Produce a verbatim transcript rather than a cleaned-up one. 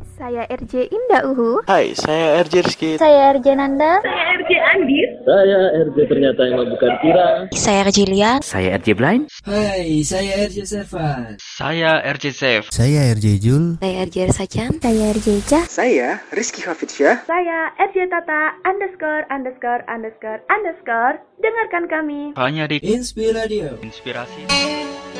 Saya R J Indah Uhu. Hai, saya R J Rizky. Saya R J Nanda. Saya R J Andis. Saya R J ternyata yang bukan Kira. Saya R J Lia. Saya R J Blind. Hai, saya R J Servan. Saya R J Safe. Saya R J Jul. Saya R J Resachan. Saya R J Cah. Saya Rizky Hafidsyah. Saya R J Tata underscore underscore underscore underscore. Dengarkan kami hanya di Inspiradio. Inspirasi.